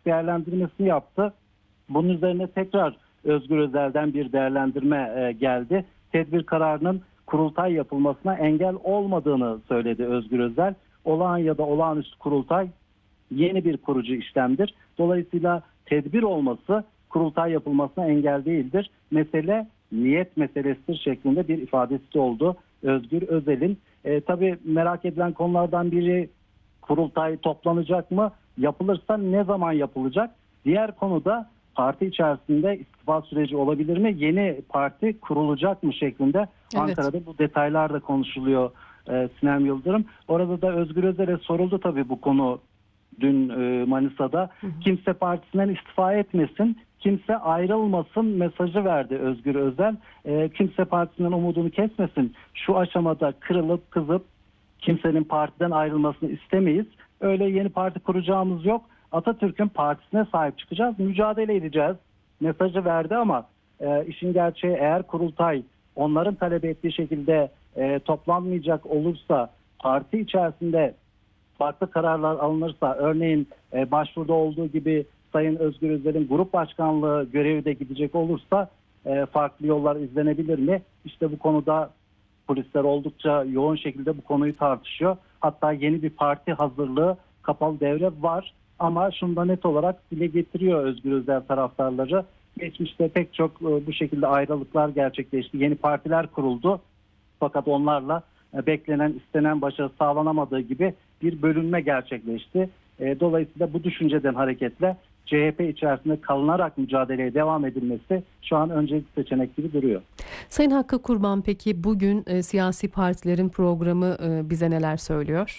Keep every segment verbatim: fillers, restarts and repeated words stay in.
değerlendirmesini yaptı. Bunun üzerine tekrar Özgür Özel'den bir değerlendirme e, geldi. Tedbir kararının kurultay yapılmasına engel olmadığını söyledi Özgür Özel. Olağan ya da olağanüstü kurultay yeni bir kurucu işlemdir. Dolayısıyla tedbir olması kurultay yapılmasına engel değildir. Mesele niyet meselesidir şeklinde bir ifadesi oldu Özgür Özel'in. E, tabii merak edilen konulardan biri kurultay toplanacak mı? Yapılırsa ne zaman yapılacak? Diğer konu da parti içerisinde istifa süreci olabilir mi? Yeni parti kurulacak mı şeklinde evet. Ankara'da bu detaylar da konuşuluyor e, Sinem Yıldırım. Orada da Özgür Özel'e soruldu tabii bu konu dün e, Manisa'da. Hı hı. Kimse partisinden istifa etmesin, kimse ayrılmasın mesajı verdi Özgür Özel. E, kimse partisinden umudunu kesmesin. Şu aşamada kırılıp kızıp kimsenin partiden ayrılmasını istemeyiz. Öyle yeni parti kuracağımız yok. Atatürk'ün partisine sahip çıkacağız, mücadele edeceğiz mesajı verdi ama e, işin gerçeği eğer kurultay onların talep ettiği şekilde e, toplanmayacak olursa, parti içerisinde farklı kararlar alınırsa, örneğin e, başvuruda olduğu gibi Sayın Özgür Özel'in grup başkanlığı görevi de gidecek olursa e, farklı yollar izlenebilir mi? İşte bu konuda polisler oldukça yoğun şekilde bu konuyu tartışıyor. Hatta yeni bir parti hazırlığı kapalı devre var. Ama şunu da net olarak dile getiriyor Özgür Özel taraftarları. Geçmişte pek çok bu şekilde ayrılıklar gerçekleşti. Yeni partiler kuruldu. Fakat onlarla beklenen, istenen başarı sağlanamadığı gibi bir bölünme gerçekleşti. Dolayısıyla bu düşünceden hareketle C H P içerisinde kalınarak mücadeleye devam edilmesi şu an öncelikli seçenek gibi duruyor. Sayın Hakkı Kurban, peki bugün e, siyasi partilerin programı e, bize neler söylüyor?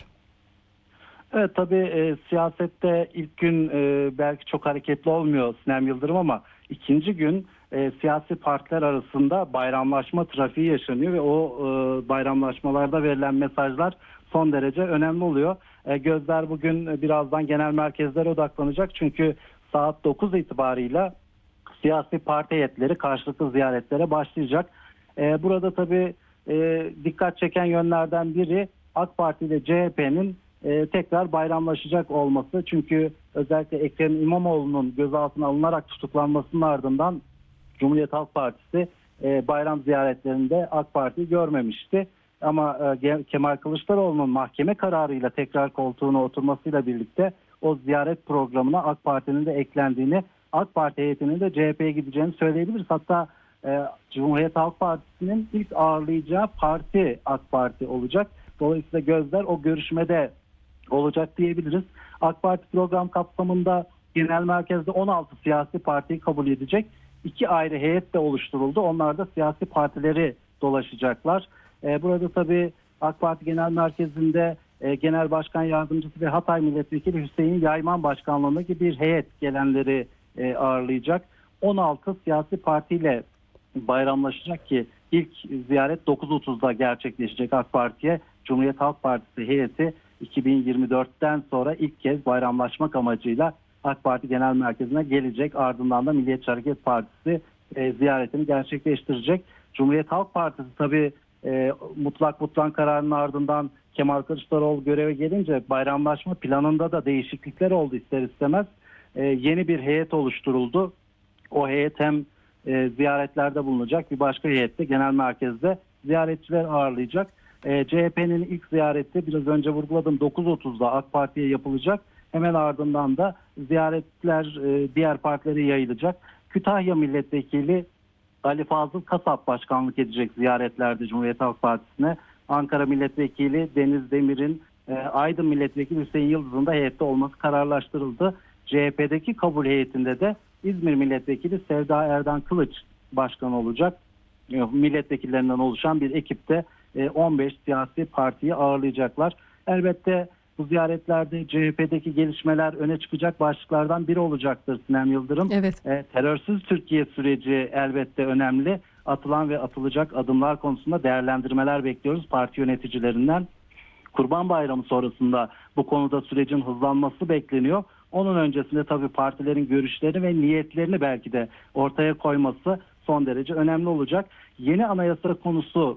Evet, tabii e, siyasette ilk gün e, belki çok hareketli olmuyor Sinem Yıldırım ama ikinci gün e, siyasi partiler arasında bayramlaşma trafiği yaşanıyor ve o e, bayramlaşmalarda verilen mesajlar son derece önemli oluyor. E, gözler bugün e, birazdan genel merkezlere odaklanacak çünkü saat dokuz itibarıyla siyasi parti heyetleri karşılıklı ziyaretlere başlayacak. E, burada tabii e, dikkat çeken yönlerden biri AK Parti ile C H P'nin e, tekrar bayramlaşacak olması. Çünkü özellikle Ekrem İmamoğlu'nun gözaltına alınarak tutuklanmasının ardından Cumhuriyet Halk Partisi e, bayram ziyaretlerinde AK Parti'yi görmemişti. Ama e, Kemal Kılıçdaroğlu'nun mahkeme kararıyla tekrar koltuğuna oturmasıyla birlikte o ziyaret programına AK Parti'nin de eklendiğini, AK Parti heyetinin de C H P'ye gideceğini söyleyebiliriz. Hatta e, Cumhuriyet Halk Partisi'nin ilk ağırlayacağı parti AK Parti olacak. Dolayısıyla gözler o görüşmede olacak diyebiliriz. AK Parti program kapsamında genel merkezde on altı siyasi partiyi kabul edecek. İki ayrı heyet de oluşturuldu. Onlar da siyasi partileri dolaşacaklar. Ee, burada tabii AK Parti Genel Merkezi'nde e, Genel Başkan Yardımcısı ve Hatay Milletvekili Hüseyin Yayman Başkanlığı'ndaki bir heyet gelenleri e, ağırlayacak. on altı siyasi partiyle bayramlaşacak ki ilk ziyaret dokuz otuzda gerçekleşecek AK Parti'ye. Cumhuriyet Halk Partisi heyeti iki bin yirmi dörtten sonra ilk kez bayramlaşmak amacıyla AK Parti Genel Merkezi'ne gelecek. Ardından da Milliyetçi Hareket Partisi e, ziyaretini gerçekleştirecek. Cumhuriyet Halk Partisi tabii e, mutlak mutlak kararının ardından Kemal Kılıçdaroğlu göreve gelince bayramlaşma planında da değişiklikler oldu ister istemez. E, yeni bir heyet oluşturuldu. O heyet hem e, ziyaretlerde bulunacak, bir başka heyette genel merkezde ziyaretçiler ağırlayacak. E, C H P'nin ilk ziyareti biraz önce vurguladım dokuz otuzda AK Parti'ye yapılacak. Hemen ardından da ziyaretler e, diğer partilere yayılacak. Kütahya Milletvekili Ali Fazıl Kasap başkanlık edecek ziyaretlerde Cumhuriyet Halk Partisi'ne. Ankara Milletvekili Deniz Demir'in, e, Aydın Milletvekili Hüseyin Yıldız'ın da heyette olması kararlaştırıldı. C H P'deki kabul heyetinde de İzmir Milletvekili Sevda Erdan Kılıç başkan olacak. E, milletvekillerinden oluşan bir ekipte e, on beş siyasi partiyi ağırlayacaklar. Elbette bu ziyaretlerde C H P'deki gelişmeler öne çıkacak başlıklardan biri olacaktır Sinem Yıldırım. Evet. E, terörsüz Türkiye süreci elbette önemli. Atılan ve atılacak adımlar konusunda değerlendirmeler bekliyoruz parti yöneticilerinden. Kurban Bayramı sonrasında bu konuda sürecin hızlanması bekleniyor. Onun öncesinde tabii partilerin görüşlerini ve niyetlerini belki de ortaya koyması son derece önemli olacak. Yeni anayasa konusu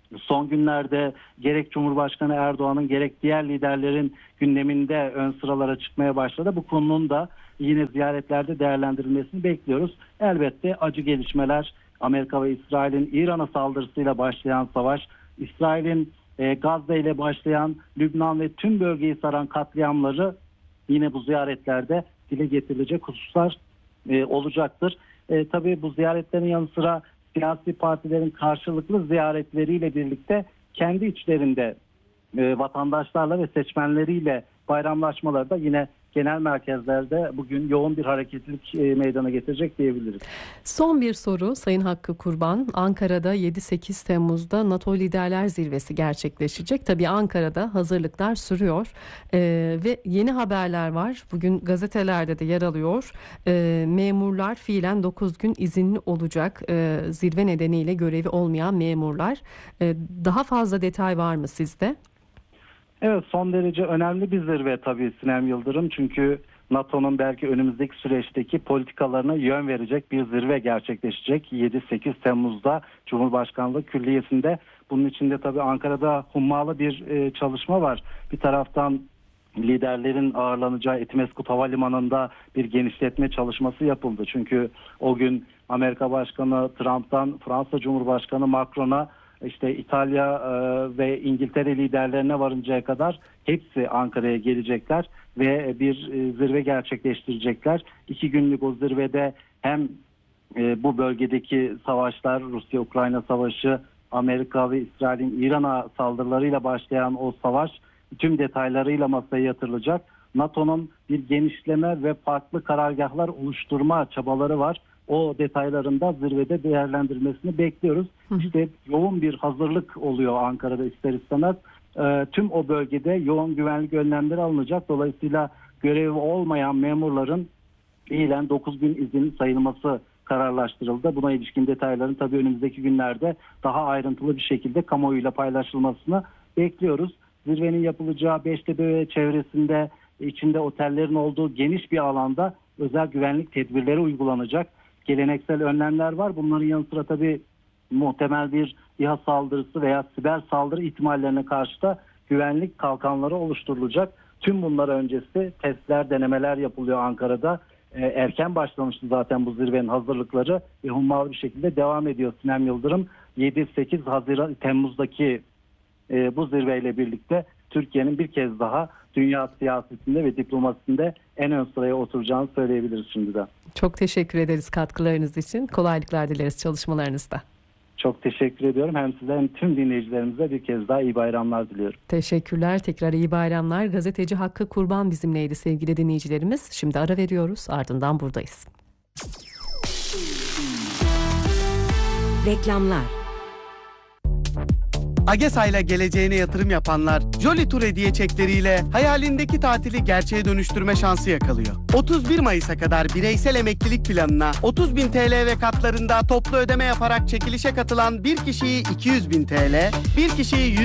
son günlerde gerek Cumhurbaşkanı Erdoğan'ın gerek diğer liderlerin gündeminde ön sıralara çıkmaya başladı. Bu konunun da yine ziyaretlerde değerlendirilmesini bekliyoruz. Elbette acı gelişmeler, Amerika ve İsrail'in İran'a saldırısıyla başlayan savaş, İsrail'in e, Gazze ile başlayan Lübnan ve tüm bölgeyi saran katliamları yine bu ziyaretlerde dile getirilecek hususlar e, olacaktır. E, tabii bu ziyaretlerin yanı sıra siyasi partilerin karşılıklı ziyaretleriyle birlikte kendi içlerinde e, vatandaşlarla ve seçmenleriyle bayramlaşmaları da yine genel merkezlerde bugün yoğun bir hareketlilik e, meydana getirecek diyebiliriz. Son bir soru Sayın Hakkı Kurban. Ankara'da yedi sekiz Temmuz'da NATO Liderler Zirvesi gerçekleşecek. Tabii Ankara'da hazırlıklar sürüyor ee, ve yeni haberler var. Bugün gazetelerde de yer alıyor. Ee, memurlar fiilen dokuz gün izinli olacak. Ee, zirve nedeniyle görevi olmayan memurlar. Ee, daha fazla detay var mı sizde? Evet, son derece önemli bir zirve tabii Sinem Yıldırım. Çünkü NATO'nun belki önümüzdeki süreçteki politikalarına yön verecek bir zirve gerçekleşecek. yedi sekiz Temmuz'da Cumhurbaşkanlığı Külliyesi'nde. Bunun içinde tabii Ankara'da hummalı bir e, çalışma var. Bir taraftan liderlerin ağırlanacağı Etimesgut Havalimanı'nda bir genişletme çalışması yapıldı. Çünkü o gün Amerika Başkanı Trump'tan Fransa Cumhurbaşkanı Macron'a, İşte İtalya e, ve İngiltere liderlerine varıncaya kadar hepsi Ankara'ya gelecekler ve bir e, zirve gerçekleştirecekler. İki günlük o zirvede hem e, bu bölgedeki savaşlar, Rusya-Ukrayna savaşı, Amerika ve İsrail'in İran'a saldırılarıyla başlayan o savaş tüm detaylarıyla masaya yatırılacak. NATO'nun bir genişleme ve farklı karargahlar oluşturma çabaları var. O detaylarında zirvede değerlendirmesini bekliyoruz. İşte yoğun bir hazırlık oluyor Ankara'da ister istemez. Ee, tüm o bölgede yoğun güvenlik önlemleri alınacak. Dolayısıyla görevi olmayan memurların fiilen dokuz gün izin sayılması kararlaştırıldı. Buna ilişkin detayların tabii önümüzdeki günlerde daha ayrıntılı bir şekilde kamuoyuyla paylaşılmasını bekliyoruz. Zirvenin yapılacağı Beştepe ve çevresinde içinde otellerin olduğu geniş bir alanda özel güvenlik tedbirleri uygulanacak. Geleneksel önlemler var. Bunların yanı sıra tabii muhtemel bir İHA saldırısı veya siber saldırı ihtimallerine karşı da güvenlik kalkanları oluşturulacak. Tüm bunlar öncesi testler, denemeler yapılıyor Ankara'da. Ee, erken başlamıştı zaten bu zirvenin hazırlıkları ve hummalı bir şekilde devam ediyor Sinem Yıldırım. yedi sekiz Haziran Temmuz'daki e, bu zirveyle birlikte Türkiye'nin bir kez daha dünya siyasetinde ve diplomasisinde en ön sıraya oturacağını söyleyebiliriz şimdiden. Çok teşekkür ederiz katkılarınız için. Kolaylıklar dileriz çalışmalarınızda. Çok teşekkür ediyorum. Hem size hem tüm dinleyicilerimize bir kez daha iyi bayramlar diliyorum. Teşekkürler. Tekrar iyi bayramlar. Gazeteci Hakkı Kurban bizimleydi sevgili dinleyicilerimiz. Şimdi ara veriyoruz. Ardından buradayız. Reklamlar. AGESA ile geleceğine yatırım yapanlar Jolly Tour hediye çekleriyle hayalindeki tatili gerçeğe dönüştürme şansı yakalıyor. otuz bir Mayıs'a kadar bireysel emeklilik planına otuz bin T L ve katlarında toplu ödeme yaparak çekilişe katılan bir kişiyi iki yüz bin T L, bir kişiyi